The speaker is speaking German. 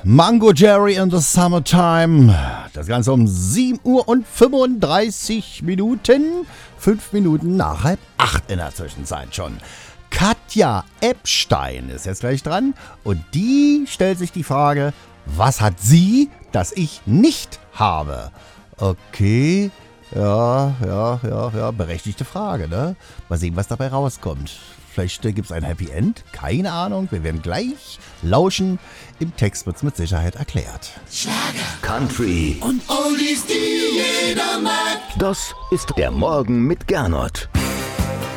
Mango Jerry in the Summertime. Das Ganze um 7 Uhr und 35 Minuten. 5 Minuten nach 7:30 in der Zwischenzeit schon. Katja Epstein ist jetzt gleich dran und die stellt sich die Frage, was hat sie, das ich nicht habe? Okay, ja, berechtigte Frage, ne? Mal sehen, was dabei rauskommt. Vielleicht gibt es ein Happy End, keine Ahnung. Wir werden gleich lauschen. Im Text wird es mit Sicherheit erklärt. Schlager, Country und Oldies, die jeder mag. Das ist der Morgen mit Gernot.